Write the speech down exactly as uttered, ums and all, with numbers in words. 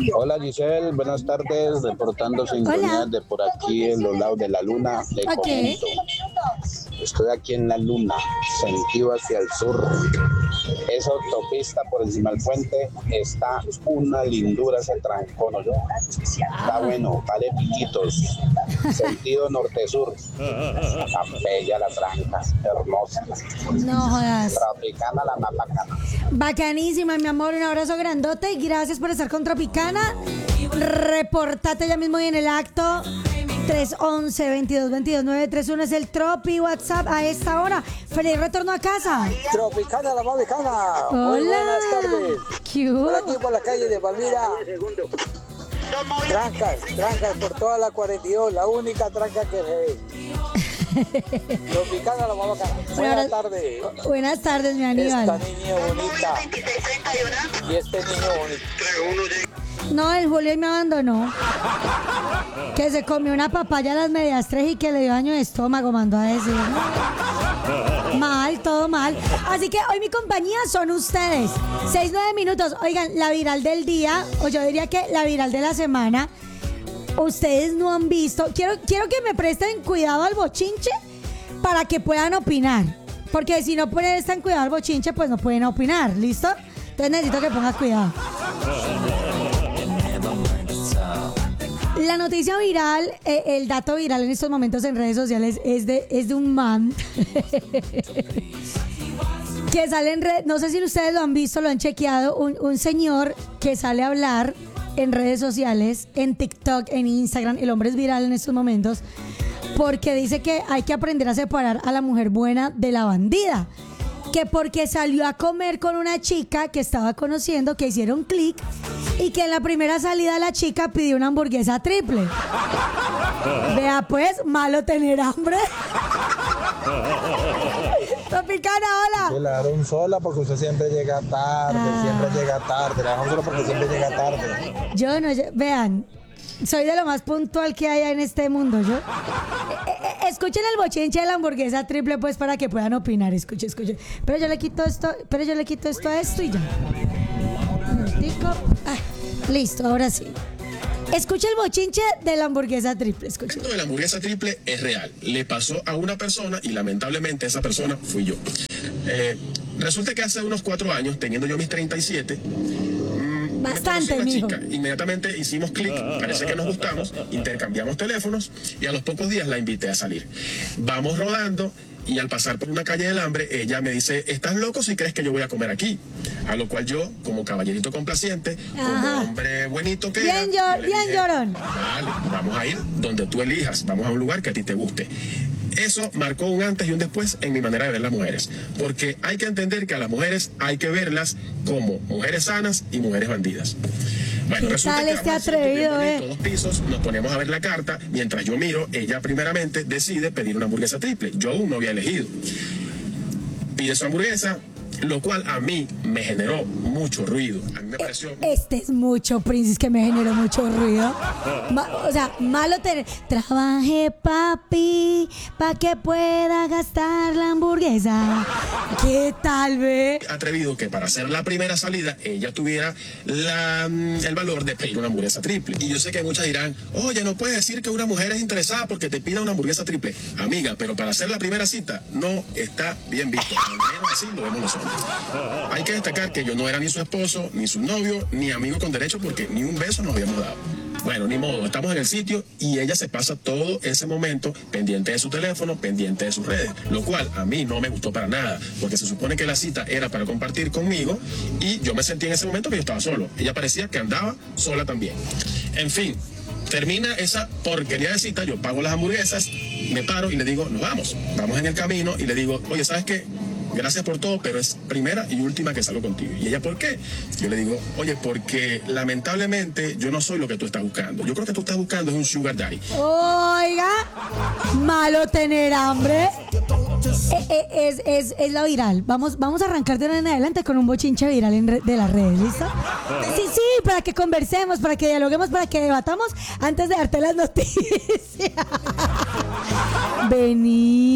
Hola Giselle, buenas tardes, reportando sintonía de por aquí en los lados de la luna. Le Okay. comento. Estoy aquí en la luna, sentido hacia el sur. Esa autopista por encima del puente está una lindura ese trancón, ¿no? Está bueno, vale piquitos. Sentido norte-sur. Está bella la tranca, hermosa. No jodas. Tropicana la más bacana. Bacanísima, mi amor. Un abrazo grandote y gracias por estar con Tropicana. Reportate ya mismo en el acto. tres once, veintidós veintidós, nueve tres uno es el Tropi WhatsApp a esta hora. Feliz retorno a casa. Tropicana, la más bacana. Hola. Muy buenas tardes. ¿Qué hubo? Por aquí por la calle de Palmira. Trancas, trancas por toda la cuarenta y dos, la única tranca que se ve. Tropicana, la más bacana. Buenas tardes. Buenas tardes, mi Esta Aníbal. niña bonita. Y este niño bonito. No, el Julio me abandonó. Que se comió una papaya a las medias tres y que le dio daño de estómago, mandó a decir. Mal, todo mal. Así que hoy mi compañía son ustedes. Seis, nueve minutos. Oigan, la viral del día, o yo diría que la viral de la semana, ustedes no han visto. Quiero, quiero que me presten cuidado al bochinche para que puedan opinar. Porque si no prestan cuidado al bochinche, pues no pueden opinar. ¿Listo? Entonces necesito que pongas cuidado. La noticia viral, eh, el dato viral en estos momentos en redes sociales es de, es de un man que sale en red, no sé si ustedes lo han visto, lo han chequeado, un, un señor que sale a hablar en redes sociales, en TikTok, en Instagram, el hombre es viral en estos momentos, porque dice que hay que aprender a separar a la mujer buena de la bandida. Que porque salió a comer con una chica que estaba conociendo, que hicieron clic y que en la primera salida la chica pidió una hamburguesa triple. Vea pues, malo tener hambre. Tropicana, hola. Que la dejaron sola porque usted siempre llega tarde, Ah. siempre llega tarde. La dejaron sola porque siempre llega tarde. Yo no, yo- vean, soy de lo más puntual que hay en este mundo. Yo, Eh, eh, escuchen el bochinche de la hamburguesa triple, pues, para que puedan opinar. Escuchen, escuchen. Pero yo le quito esto, pero yo le quito esto a esto y ya. Un minutico. Ah, listo, ahora sí. Escucha el bochinche de la hamburguesa triple. Escuchen. Esto de la hamburguesa triple es real. Le pasó a una persona y lamentablemente esa persona fui yo. Eh, resulta que hace unos cuatro años, teniendo yo mis treinta y siete, mm, me Bastante, conocí una mijo. chica. Inmediatamente hicimos clic, parece que nos gustamos, intercambiamos teléfonos y a los pocos días la invité a salir. Vamos rodando. Y al pasar por una calle del hambre, ella me dice, ¿estás loco si crees que yo voy a comer aquí? A lo cual yo, como caballerito complaciente, Ajá. como hombre buenito que Bien era, llor- yo le bien dije, llorón. Vale, vamos a ir donde tú elijas, vamos a un lugar que a ti te guste. Eso marcó un antes y un después en mi manera de ver las mujeres, porque hay que entender que a las mujeres hay que verlas como mujeres sanas y mujeres bandidas. Bueno, ¿Qué resulta tal que este vamos atrevido, subiendo eh? todos los pisos, nos ponemos a ver la carta, mientras yo miro, ella primeramente decide pedir una hamburguesa triple. Yo aún no había elegido. Pide su hamburguesa, lo cual a mí me generó mucho ruido. A mí me pareció... Este es mucho, Princess, que me generó mucho ruido. Ma- o sea, malo tener. Trabajé, papi, pa' que pueda gastar la hamburguesa. ¿Qué tal, ve? atrevido que para hacer la primera salida ella tuviera la, mm, el valor de pedir una hamburguesa triple. Y yo sé que muchas dirán, oye, no puedes decir que una mujer es interesada porque te pida una hamburguesa triple. Amiga, pero para hacer la primera cita no está bien visto. Al menos así lo vemos nosotros. Hay que destacar que yo no era ni su esposo, ni su novio, ni amigo con derecho porque ni un beso nos habíamos dado. Bueno, ni modo, estamos en el sitio y ella se pasa todo ese momento pendiente de su teléfono, pendiente de sus redes, lo cual a mí no me gustó para nada, porque se supone que la cita era para compartir conmigo y yo me sentí en ese momento que yo estaba solo. Ella parecía que andaba sola también. En fin, termina esa porquería de cita, yo pago las hamburguesas, me paro y le digo, nos vamos, vamos en el camino y le digo, oye, ¿sabes qué? Gracias por todo, pero es primera y última que salgo contigo. ¿Y ella por qué? Yo le digo, oye, porque lamentablemente yo no soy lo que tú estás buscando. Yo creo que tú estás buscando es un sugar daddy. Oiga, malo tener hambre. Eh, eh, es, es, es la viral. Vamos, vamos a arrancar de ahora en adelante con un bochinche viral en re- de las redes, ¿listo? Sí, sí, para que conversemos, para que dialoguemos, para que debatamos antes de darte las noticias. Vení.